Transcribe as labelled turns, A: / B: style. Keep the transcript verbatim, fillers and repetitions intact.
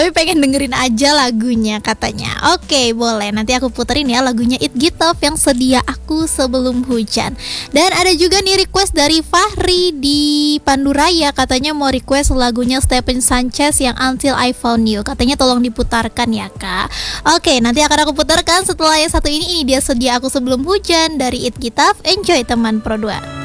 A: Tapi pengen dengerin aja lagunya katanya. Oke, boleh. Nanti aku puterin ya lagunya It Gitov yang Sedia Aku Sebelum Hujan. Dan ada juga nih request dari Fahri di Panduraya, katanya mau request lagunya Stephen Sanchez yang Until I Found You. Katanya tolong diputarkan ya Kak. Oke, nanti akan aku putarkan setelah yang satu ini. Ini dia Sedia Aku Sebelum Hujan dari It Gitov. Enjoy teman Pro dua.